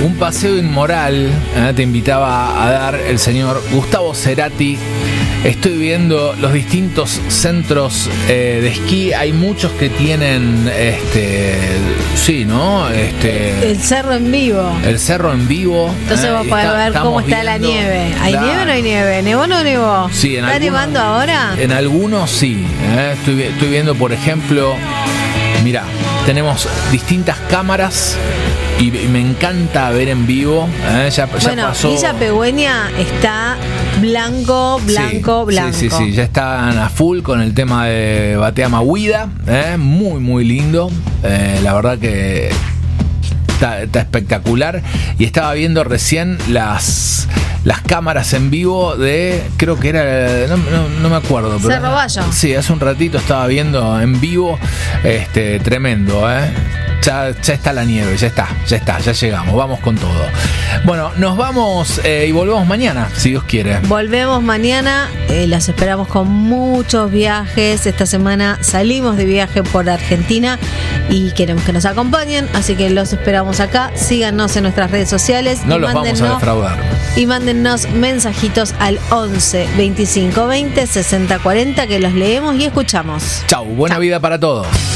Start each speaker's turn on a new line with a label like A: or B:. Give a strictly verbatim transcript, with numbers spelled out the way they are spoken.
A: un paseo inmoral, ¿eh? Te invitaba a dar el señor Gustavo Cerati. Estoy viendo los distintos centros eh, de esquí. Hay muchos que tienen, este, sí, ¿no? Este,
B: el cerro en vivo.
A: El cerro en vivo.
B: Entonces
A: eh,
B: vos podés
A: está,
B: ver cómo está
A: viendo,
B: la nieve. ¿Hay
A: claro.
B: nieve o no hay nieve? ¿Nevó o no nevó?
A: Sí, en
B: ¿Está
A: algunos,
B: nevando ahora?
A: En algunos sí. Eh, estoy, estoy viendo, por ejemplo, mirá, tenemos distintas cámaras. Y me encanta ver en vivo. ¿eh? Ya, ya
B: bueno,
A: pasó.
B: Villa Pegüeña está blanco, blanco,
A: sí,
B: blanco.
A: Sí, sí, sí. Ya están a full con el tema de Batea Mahuida. ¿eh? Muy, muy lindo. Eh, la verdad que está, está espectacular. Y estaba viendo recién las. Las cámaras en vivo de, creo que era, no, no, no me acuerdo. Pero,
B: Cerro Bayo.
A: Sí, hace un ratito estaba viendo en vivo, este, tremendo, ¿eh? Ya, ya está la nieve, ya está, ya está, ya llegamos, vamos con todo. Bueno, nos vamos eh, y volvemos mañana, si Dios quiere.
B: Volvemos mañana, eh, las esperamos con muchos viajes. Esta semana salimos de viaje por Argentina y queremos que nos acompañen, así que los esperamos acá. Síganos en nuestras redes sociales.
A: No
B: y
A: los vamos a defraudar.
B: Y mándennos mensajitos al once veinticinco veinte sesenta cuarenta que los leemos y escuchamos.
A: Chau, buena
B: Chau.
A: vida para todos.